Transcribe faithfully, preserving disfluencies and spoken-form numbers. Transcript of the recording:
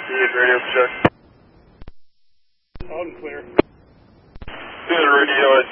Good radio check. Loud and clear. Good radio, I